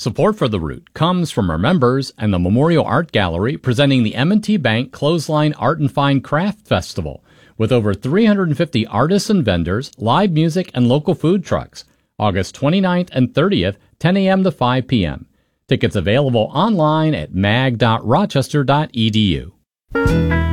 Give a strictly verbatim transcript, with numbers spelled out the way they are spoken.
Support for The Root comes from our members and the Memorial Art Gallery presenting the M and T Bank Clothesline Art and Fine Craft Festival with over three hundred fifty artists and vendors, live music, and local food trucks. August twenty-ninth and thirtieth, ten a.m. to five p.m. Tickets available online at mag dot rochester dot e d u.